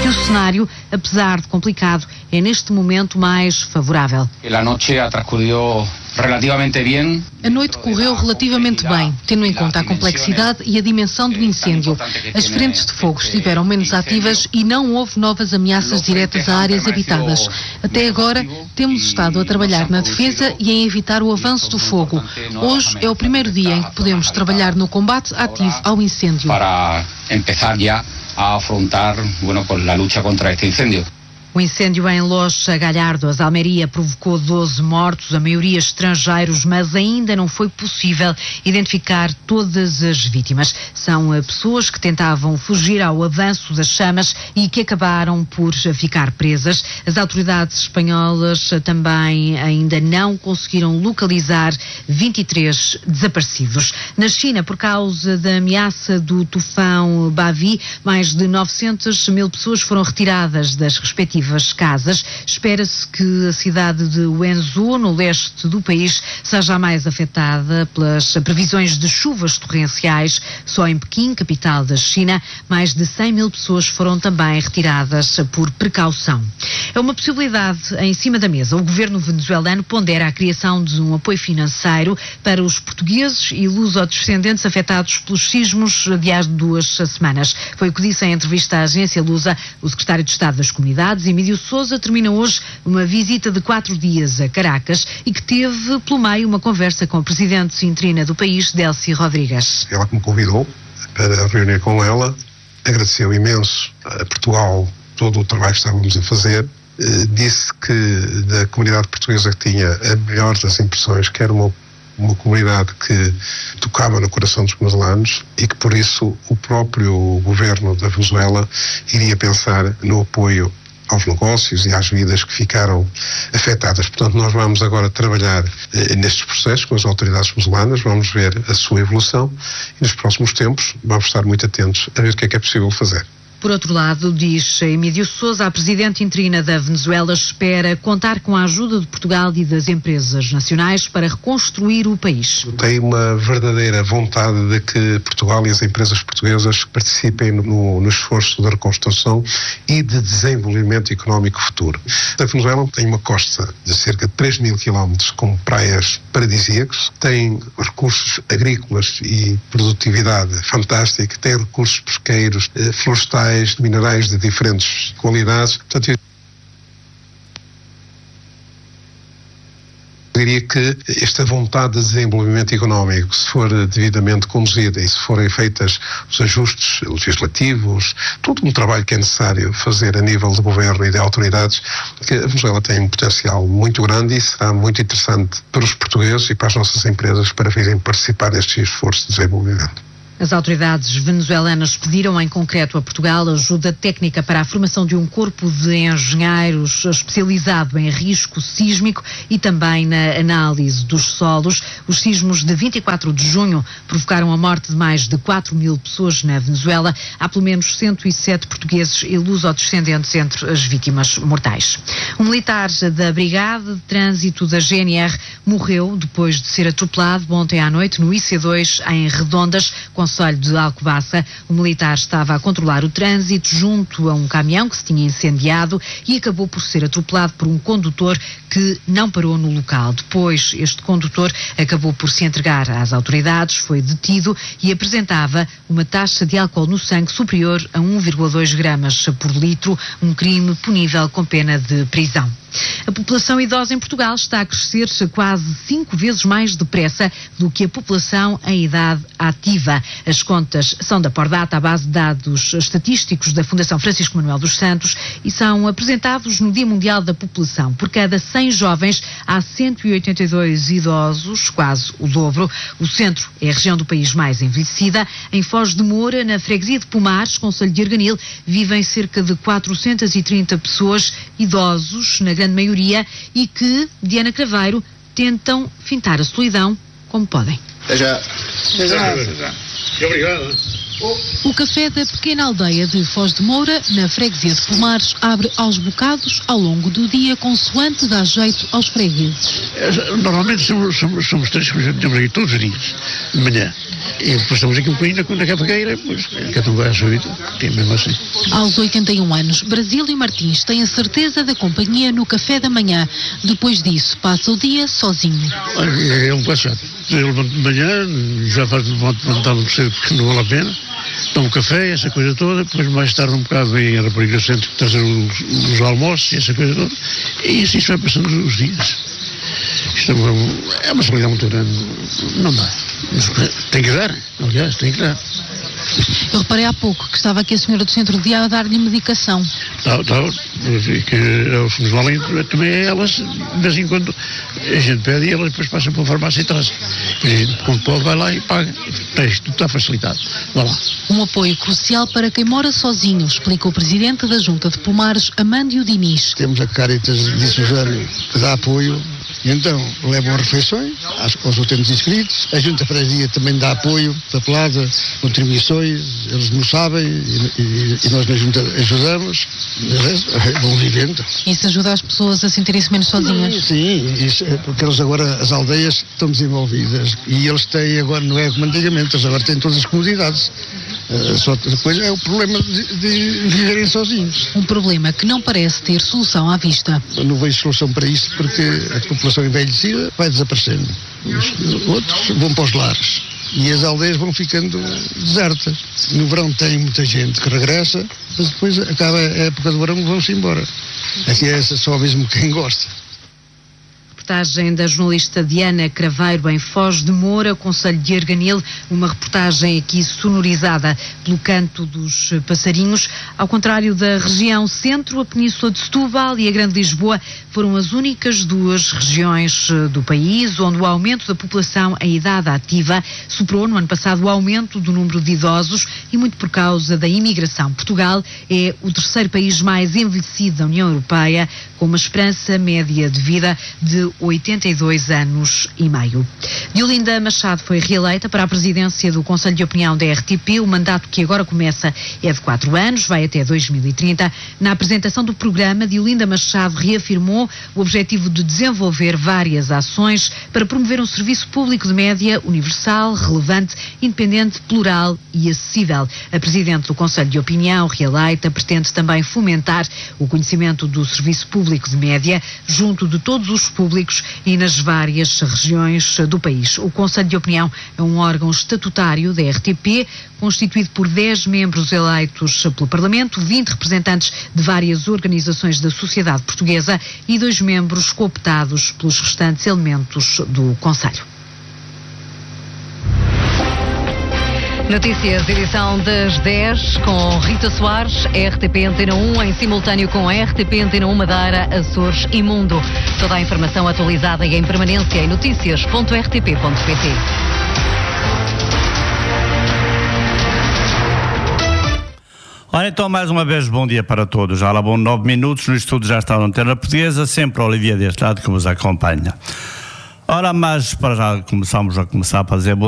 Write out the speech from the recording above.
que o cenário, apesar de complicado, é neste momento mais favorável. A noite correu relativamente bem, tendo em conta a complexidade e a dimensão do incêndio. As frentes de fogo estiveram menos ativas e não houve novas ameaças diretas a áreas habitadas. Até agora, temos estado a trabalhar na defesa e em evitar o avanço do fogo. Hoje é o primeiro dia em que podemos trabalhar no combate ativo ao incêndio. Para começar já a afrontar, a luta contra este incêndio. O incêndio em Los Gallardos, Almeria, provocou 12 mortos, a maioria estrangeiros, mas ainda não foi possível identificar todas as vítimas. São pessoas que tentavam fugir ao avanço das chamas e que acabaram por ficar presas. As autoridades espanholas também ainda não conseguiram localizar 23 desaparecidos. Na China, por causa da ameaça do tufão Bavi, mais de 900 mil pessoas foram retiradas das respectivas casas. Espera-se que a cidade de Wenzhou, no leste do país, seja a mais afetada pelas previsões de chuvas torrenciais. Só em Pequim, capital da China, mais de 100 mil pessoas foram também retiradas por precaução. É uma possibilidade em cima da mesa. O governo venezuelano pondera a criação de um apoio financeiro para os portugueses e luso-descendentes afetados pelos sismos de há 2 semanas. Foi o que disse em entrevista à agência Lusa o secretário de Estado das Comunidades, Emílio Sousa, termina hoje uma visita de 4 dias a Caracas e que teve pelo meio uma conversa com a presidente interina do país, Delcy Rodrigues. Ela que me convidou para reunir com ela, agradeceu imenso a Portugal todo o trabalho que estávamos a fazer, disse que da comunidade portuguesa que tinha a melhor das impressões, que era uma comunidade que tocava no coração dos venezuelanos e que por isso o próprio governo da Venezuela iria pensar no apoio aos negócios e às vidas que ficaram afetadas. Portanto, nós vamos agora trabalhar nestes processos com as autoridades venezuelanas, vamos ver a sua evolução e nos próximos tempos vamos estar muito atentos a ver o que é possível fazer. Por outro lado, diz Emílio Sousa, a presidente interina da Venezuela espera contar com a ajuda de Portugal e das empresas nacionais para reconstruir o país. Tem uma verdadeira vontade de que Portugal e as empresas portuguesas participem no esforço de reconstrução e de desenvolvimento económico futuro. A Venezuela tem uma costa de cerca de 3.000 quilómetros com praias paradisíacas, tem recursos agrícolas e produtividade fantástica, tem recursos pesqueiros, florestais, minerais de diferentes qualidades. Portanto, eu diria que esta vontade de desenvolvimento económico, se for devidamente conduzida e se forem feitas os ajustes legislativos, todo um trabalho que é necessário fazer a nível de governo e de autoridades, que a Venezuela tem um potencial muito grande e será muito interessante para os portugueses e para as nossas empresas para virem participar deste esforço de desenvolvimento. As autoridades venezuelanas pediram em concreto a Portugal ajuda técnica para a formação de um corpo de engenheiros especializado em risco sísmico e também na análise dos solos. Os sismos de 24 de junho provocaram a morte de mais de 4.000 pessoas na Venezuela. Há pelo menos 107 portugueses e luso-descendentes entre as vítimas mortais. Um militar da Brigada de Trânsito da GNR morreu depois de ser atropelado ontem à noite no IC2 em Redondas, Concelho de Alcobaça. O militar estava a controlar o trânsito junto a um caminhão que se tinha incendiado e acabou por ser atropelado por um condutor que não parou no local. Depois, este condutor acabou por se entregar às autoridades, foi detido e apresentava uma taxa de álcool no sangue superior a 1,2 gramas por litro, um crime punível com pena de prisão. A população idosa em Portugal está a crescer quase 5 vezes mais depressa do que a população em idade ativa. As contas são da Pordata, à base de dados estatísticos da Fundação Francisco Manuel dos Santos e são apresentados no Dia Mundial da População. Por cada 100 jovens há 182 idosos, quase o dobro. O centro é a região do país mais envelhecida. Em Foz de Moura, na freguesia de Pomares, concelho de Arganil, vivem cerca de 430 pessoas, idosos, na grande maioria, e que, Diana Craveiro, tentam fintar a solidão como podem. Até já. Até já. Obrigado. O café da pequena aldeia de Foz de Moura, na freguesia de Pomares, abre aos bocados ao longo do dia, consoante dá jeito aos fregueses. Normalmente somos 3 que temos aqui todos os dias, de manhã. E depois estamos aqui um bocadinho na cafegueira, pois cada um vai à sua vida, que é mesmo assim. Aos 81 anos, Brasílio Martins tem a certeza da companhia no café da manhã. Depois disso, passa o dia sozinho. É um bocado chato. Eu levanto de manhã, já faz levantar-me cedo porque não vale a pena. Tomo café, essa coisa toda, depois mais tarde um bocado vem a rapariga centro trazer os almoços e essa coisa toda. E assim se vai passando os dias. Isto é uma solidão muito grande. Não dá. Tem que dar, aliás, tem que dar. Eu reparei há pouco que estava aqui a senhora do centro de dia a dar-lhe medicação. Tá, que os nos valem também a elas, de vez em quando a gente pede e elas depois passam para a farmácia e trazem. A gente, quando pode, vai lá e paga. Tudo está facilitado. Vá lá. Um apoio crucial para quem mora sozinho, explica o presidente da Junta de Pomares, Amândio Diniz. Temos a Caritas de Suzano que dá apoio. Então, levam refeições aos utentes inscritos. A Junta Freguesia também dá apoio, papelada, contribuições, eles não sabem e nós na Junta ajudamos. Vão vivendo. Isso ajuda as pessoas a sentirem-se menos sozinhas? Sim, isso, porque eles agora, as aldeias estão desenvolvidas e eles têm agora, não é como antigamente, eles agora têm todas as comodidades. Só depois é o problema de viverem sozinhos. Um problema que não parece ter solução à vista. Eu não vejo solução para isso porque a população envelhecida vai desaparecendo. Os outros vão para os lares e as aldeias vão ficando desertas. No verão tem muita gente que regressa, mas depois acaba a época do verão e vão-se embora. Aqui é só mesmo quem gosta. Reportagem da jornalista Diana Craveiro em Foz de Moura, concelho de Arganil, uma reportagem aqui sonorizada pelo canto dos passarinhos. Ao contrário da região centro, a Península de Setúbal e a Grande Lisboa foram as únicas 2 regiões do país onde o aumento da população em idade ativa superou no ano passado o aumento do número de idosos e muito por causa da imigração. Portugal é o 3º país mais envelhecido da União Europeia, com uma esperança média de vida de 82 anos e meio. Diolinda Machado foi reeleita para a presidência do Conselho de Opinião da RTP. O mandato que agora começa é de 4 anos, vai até 2030. Na apresentação do programa, Diolinda Machado reafirmou o objetivo de desenvolver várias ações para promover um serviço público de média universal, relevante, independente, plural e acessível. A presidente do Conselho de Opinião, reeleita, pretende também fomentar o conhecimento do serviço público de média junto de todos os públicos e nas várias regiões do país. O Conselho de Opinião é um órgão estatutário da RTP, constituído por 10 membros eleitos pelo Parlamento, 20 representantes de várias organizações da sociedade portuguesa e 2 membros cooptados pelos restantes elementos do Conselho. Notícias, edição das 10, com Rita Soares, RTP Antena 1, em simultâneo com a RTP Antena 1 Madeira, Açores e Mundo. Toda a informação atualizada e em permanência em noticias.rtp.pt. Ora, então, mais uma vez, bom dia para todos. Já lá vão 9 minutos, no estúdio já está a Antena Portuguesa, sempre a Olivia deste lado que vos acompanha. Ora, mas para já começar a fazer bom